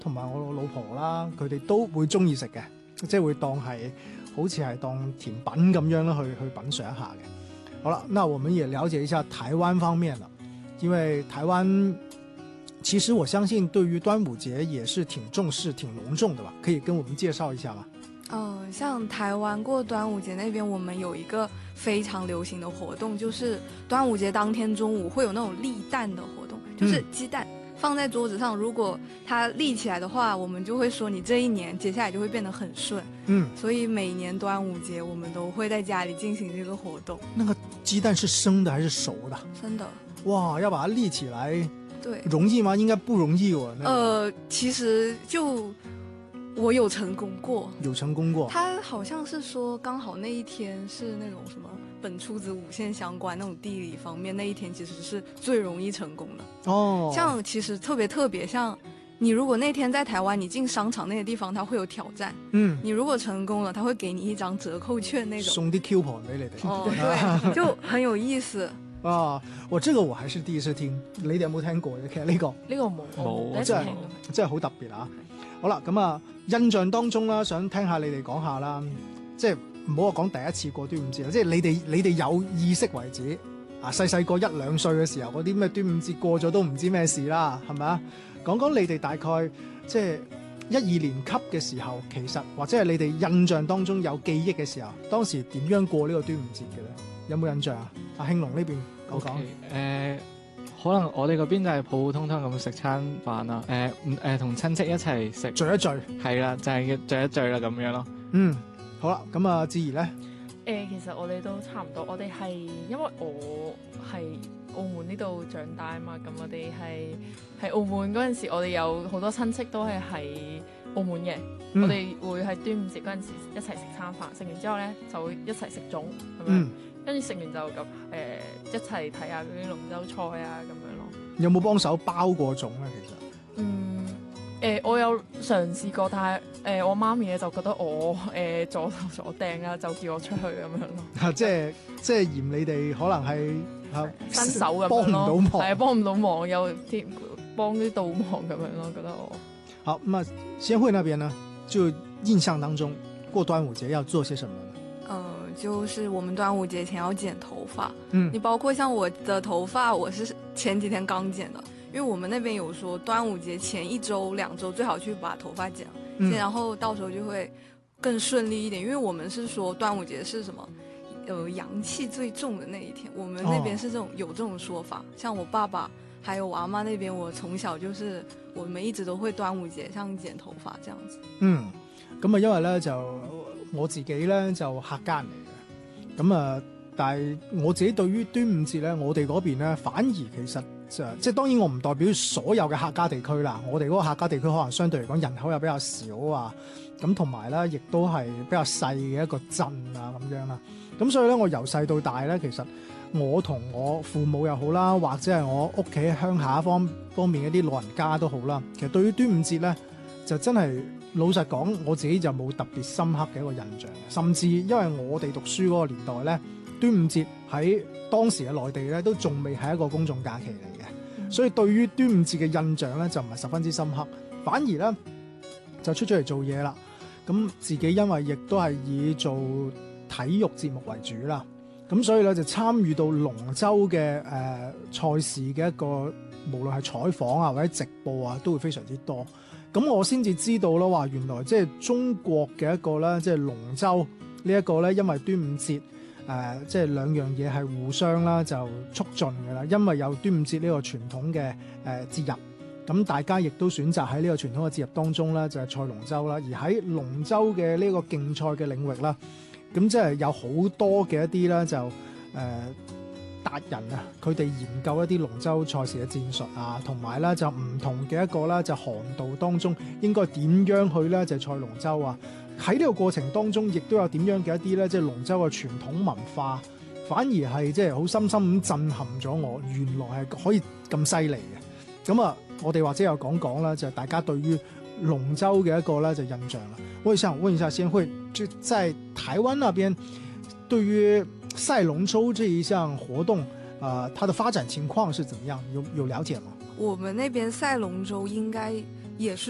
同埋我老婆啦，佢哋都會中意食嘅，即係會當係好似係當甜品咁樣啦，去品嘗一下嘅。好啦，那我們也了解一下台灣方面啦，因為台灣其實我相信對於端午節也是挺重視、挺隆重的吧？可以跟我們介紹一下嗎？ 像台灣過端午節那邊，我們有一個非常流行的活動，就是端午節當天中午會有那種立蛋的活動，就是雞蛋放在桌子上，如果它立起來的話，我們就會說你這一年接下來就會變得很順。所以每年端午節我們都會在家裡進行這個活動。 那個雞蛋是生的還是熟的？ 生的。 哇，要把它立起來， 對， 容易嗎？應該不容易哦。 其實就我有成功過， 有成功過。 他好像是說剛好那一天是那種什麼本初子午線相關那種地理方面，那一天其實是最容易成功的。哦，像其實特別像你如果那天在台灣，你進商場那些地方，它會有挑戰。你如果成功了，他會給你一張折扣券那種， 送啲 coupon 俾你哋。 對，就很有意思。 我這個我還是第一次聽，你哋有冇聽過嘅？其實呢個冇， 真係好特別啊！好啦，咁啊，印象當中啦，想聽下你哋講下啦，即係唔好話講第一次過端午節啦，即係你哋有意識為止啊，細個1-2歲嘅時候，嗰啲咩端午節過咗都唔知咩事啦，係咪啊？講講你哋大概即係1-2年級嘅時候，其實或者係你哋印象當中有記憶嘅時候，當時點樣過呢個端午節嘅咧？有冇印象啊？阿興龍呢邊講講。 可能我哋嗰邊就係普普通通咁食餐飯啦，同親戚一齊食聚一聚， 係啦，就係聚一聚啦咁樣咯。 好啦，咁啊，志怡咧， 其實我哋都差唔多，我哋係因為我係澳門呢度長大啊嘛，咁我哋係澳門嗰陣時，我哋有好多親戚都係喺澳門嘅，我哋會喺端午節嗰陣時一齊食餐飯，食完之後咧就會一齊食粽咁樣。跟住食完就咁一齊睇下嗰啲龍舟賽啊咁樣咯。 有冇幫手包過粽咧？其實我有嘗試過，但係我媽咪咧就覺得我左頭左掟啊，就叫我出去咁樣咯。即係嫌你哋可能係新手咁樣咯， 幫唔到忙， 係幫唔到忙，又添幫啲倒忙咁樣咯，覺得我。 好，咁啊，先會那邊呢，就印象當中過端午節要做些什麼呢？ 就是我們端午節前要剪頭髮。你包括像我的頭髮，我是前幾天剛剪的，因為我們那邊有說端午節前1周2周最好去把頭髮剪了，然後到時候就會更順利一點。因為我們是說端午節是什麼陽氣最重的那一天，我們那邊是有這種說法。像我爸爸還有我阿媽那邊，我從小就是我們一直都會端午節像剪頭髮這樣子。 咁啊，因為咧就我自己咧就客家人嚟嘅，咁啊，但係我自己對於端午節咧，我哋嗰邊咧反而其實即係當然我唔代表所有嘅客家地區啦，我哋嗰個客家地區可能相對嚟講人口又比較少啊，咁同埋咧亦都係比較細嘅一個鎮啊咁樣啦，咁所以咧我由細到大咧，其實我同我父母又好啦，或者係我屋企鄉下方面一啲老人家都好啦，其實對於端午節咧就真係。老實講，我自己就冇特別深刻嘅一個印象，甚至因為我哋讀書嗰個年代咧，端午節喺當時嘅內地咧都仲未係一個公眾假期嚟嘅，所以對於端午節嘅印象咧就唔係十分之深刻，反而咧就出咗嚟做嘢啦。咁自己因為亦都係以做體育節目為主啦，咁所以咧就參與到龍舟嘅賽事嘅一個，無論係採訪啊或者直播啊，都會非常之多。咁我先至知道啦，話原來即係中國嘅一個咧，即係龍舟呢一個咧，因為端午節即係兩樣嘢係互相啦就促進嘅啦，因為有端午節呢個傳統嘅節日，咁大家亦都選擇喺呢個傳統嘅節日當中咧就係賽龍舟啦，而喺龍舟嘅呢個競賽嘅領域啦，咁即係有好多嘅一啲咧就達人啊，佢哋研究一啲龍舟賽事嘅戰術啊，同埋咧就唔同嘅一個咧就航道當中應該點樣去咧就賽龍舟啊。喺呢個過程當中，亦都有點樣嘅一啲咧即係龍舟嘅傳統文化，反而係即係好深深咁震撼咗我，原來係可以咁犀利嘅。咁啊，我哋或者又講講啦，就係大家對於龍舟嘅一個咧就印象啦。我想問一下先會，就在台灣那邊對於賽龍舟這一項活動，它的發展情況是怎麼樣？有了解嗎？ 我們那邊賽龍舟應該也是